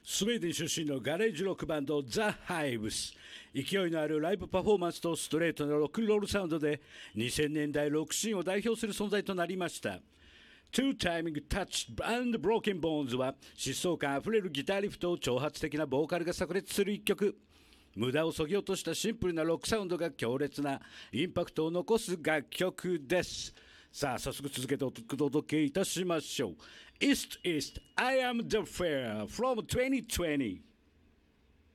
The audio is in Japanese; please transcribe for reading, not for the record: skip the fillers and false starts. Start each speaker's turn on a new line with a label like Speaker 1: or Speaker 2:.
Speaker 1: スウェーデン出身のガレージロックバンドザ・ハイブス。勢いのあるライブパフォーマンスとストレートなロックンロールサウンドで2000年代ロックシーンを代表する存在となりました。Two Timing Touch and Broken Bones は疾走感あふれるギターリフと挑発的なボーカルが炸裂する一曲。無駄をそぎ落としたシンプルなロックサウンドが強烈なインパクトを残す楽曲です。さあ早速続けてお届けいたしましょう。East East I am the fair from 2020